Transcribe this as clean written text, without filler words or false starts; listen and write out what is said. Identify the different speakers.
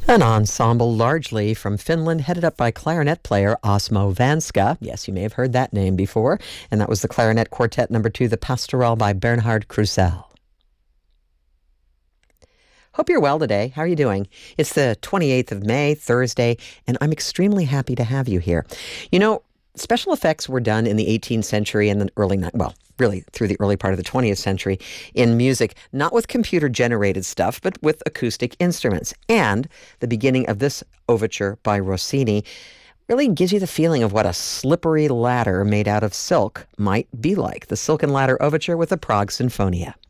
Speaker 1: An ensemble largely from Finland headed up by clarinet player Osmo Vanska. Yes, you may have heard that name before. And that was the clarinet quartet number 2, the Pastoral by Bernhard Krusell. Hope you're well today. How are you doing? It's the 28th of May, Thursday, and I'm extremely happy to have you here. You know, special effects were done in the 18th century and the really through the early part of the 20th century in music, not with computer-generated stuff, but with acoustic instruments. And the beginning of this overture by Rossini really gives you the feeling of what a slippery ladder made out of silk might be like. The Silken Ladder Overture with the Prague Sinfonia.